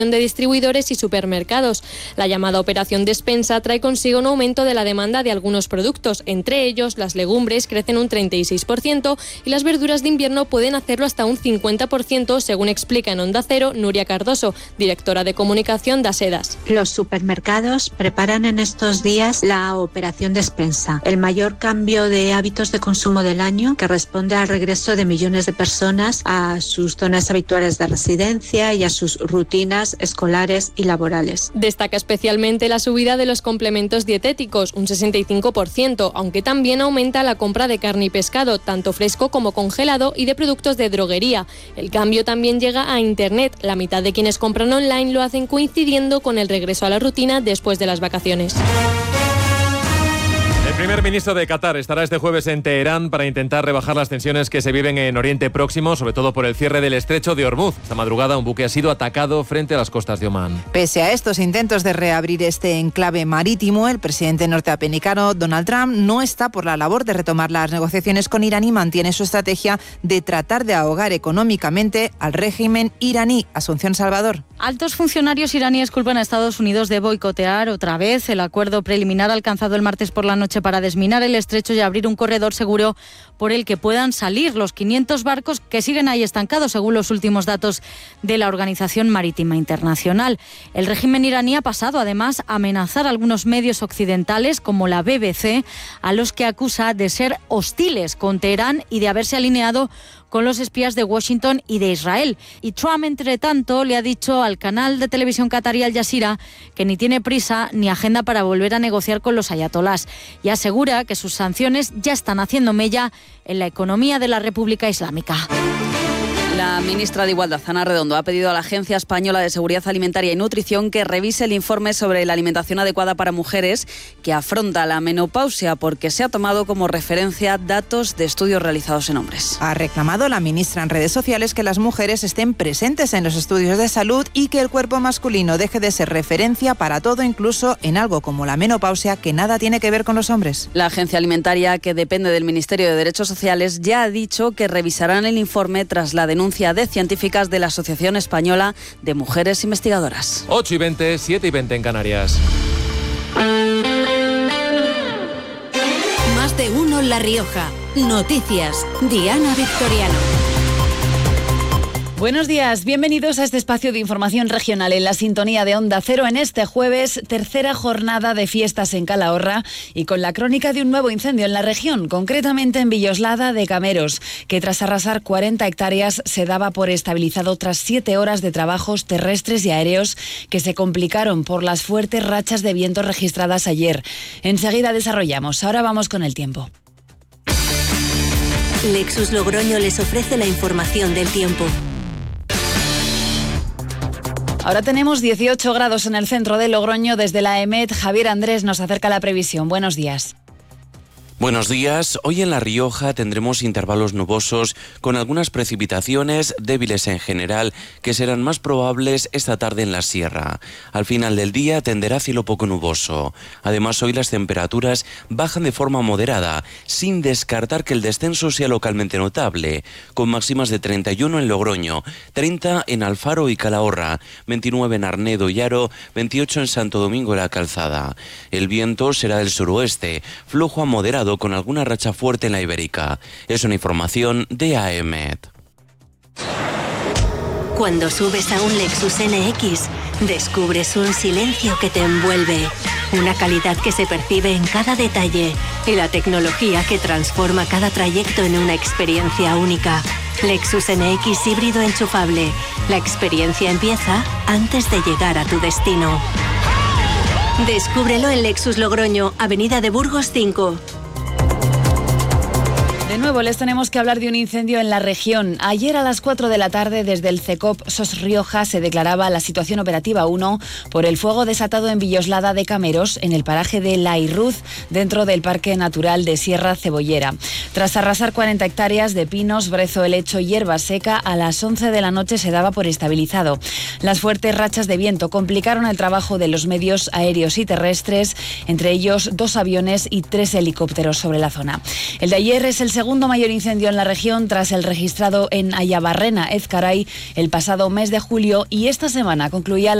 de distribuidores y supermercados. La llamada operación despensa trae consigo un aumento de la demanda de algunos productos. Entre ellos, las legumbres crecen un 36% y las verduras de invierno pueden hacerlo hasta un 50%, según explica en Onda Cero Nuria Cardoso, directora de comunicación de Asedas. Los supermercados preparan en estos días la operación despensa, el mayor cambio de hábitos de consumo del año, que responde al regreso de millones de personas a sus zonas habituales de residencia y a sus rutinas escolares y laborales. Destaca especialmente la subida de los complementos dietéticos, un 65%, aunque también aumenta la compra de carne y pescado, tanto fresco como congelado, y de productos de droguería. El cambio también llega a Internet. La mitad de quienes compran online lo hacen coincidiendo con el regreso a la rutina después de las vacaciones. El primer ministro de Qatar estará este jueves en Teherán para intentar rebajar las tensiones que se viven en Oriente Próximo, sobre todo por el cierre del estrecho de Hormuz. Esta madrugada un buque ha sido atacado frente a las costas de Omán. Pese a estos intentos de reabrir este enclave marítimo, el presidente norteamericano Donald Trump no está por la labor de retomar las negociaciones con Irán y mantiene su estrategia de tratar de ahogar económicamente al régimen iraní. Asunción Salvador. Altos funcionarios iraníes culpan a Estados Unidos de boicotear otra vez el acuerdo preliminar alcanzado el martes por la noche para desminar el estrecho y abrir un corredor seguro por el que puedan salir los 500 barcos que siguen ahí estancados, según los últimos datos de la Organización Marítima Internacional. El régimen iraní ha pasado, además, a amenazar a algunos medios occidentales, como la BBC, a los que acusa de ser hostiles con Teherán y de haberse alineado con los espías de Washington y de Israel. Y Trump, entre tanto, le ha dicho al canal de televisión qatarí Al Jazeera que ni tiene prisa ni agenda para volver a negociar con los ayatolás, y asegura que sus sanciones ya están haciendo mella en la economía de la República Islámica. La ministra de Igualdad, Ana Redondo, ha pedido a la Agencia Española de Seguridad Alimentaria y Nutrición que revise el informe sobre la alimentación adecuada para mujeres que afronta la menopausia, porque se ha tomado como referencia datos de estudios realizados en hombres. Ha reclamado la ministra en redes sociales que las mujeres estén presentes en los estudios de salud y que el cuerpo masculino deje de ser referencia para todo, incluso en algo como la menopausia, que nada tiene que ver con los hombres. La Agencia Alimentaria, que depende del Ministerio de Derechos Sociales, ya ha dicho que revisarán el informe tras la denuncia de científicas de la Asociación Española de Mujeres Investigadoras. 8:20, 7:20 en Canarias. Más de uno La Rioja. Noticias. Diana Victoriano. Buenos días, bienvenidos a este espacio de información regional en la sintonía de Onda Cero en este jueves, tercera jornada de fiestas en Calahorra y con la crónica de un nuevo incendio en la región, concretamente en Villoslada de Cameros, que tras arrasar 40 hectáreas se daba por estabilizado tras 7 horas de trabajos terrestres y aéreos que se complicaron por las fuertes rachas de viento registradas ayer. Enseguida desarrollamos, ahora vamos con el tiempo. Lexus Logroño les ofrece la información del tiempo. Ahora tenemos 18 grados en el centro de Logroño. Desde la EMET, Javier Andrés nos acerca la previsión. Buenos días. Buenos días. Hoy en La Rioja tendremos intervalos nubosos con algunas precipitaciones débiles en general que serán más probables esta tarde en la sierra. Al final del día tenderá cielo poco nuboso. Además, hoy las temperaturas bajan de forma moderada, sin descartar que el descenso sea localmente notable, con máximas de 31 en Logroño, 30 en Alfaro y Calahorra, 29 en Arnedo y Haro, 28 en Santo Domingo de la Calzada. El viento será del suroeste, flojo a moderado, con alguna racha fuerte en la Ibérica. Es una información de AEMET. Cuando subes a un Lexus NX, descubres un silencio que te envuelve, una calidad que se percibe en cada detalle y la tecnología que transforma cada trayecto en una experiencia única. Lexus NX híbrido enchufable. La experiencia empieza antes de llegar a tu destino. Descúbrelo en Lexus Logroño, Avenida de Burgos 5. De nuevo les tenemos que hablar de un incendio en la región. Ayer a las 4 de la tarde desde el CECOP SOS Rioja se declaraba la situación operativa 1 por el fuego desatado en Villoslada de Cameros, en el paraje de La Irruz, dentro del Parque Natural de Sierra Cebollera. Tras arrasar 40 hectáreas de pinos, brezo helecho y hierba seca, a las 11 de la noche se daba por estabilizado. Las fuertes rachas de viento complicaron el trabajo de los medios aéreos y terrestres, entre ellos 2 aviones y 3 helicópteros sobre la zona. El de ayer es el segundo segundo mayor incendio en la región tras el registrado en Ayabarrena, Ezcaray, el pasado mes de julio, y esta semana concluía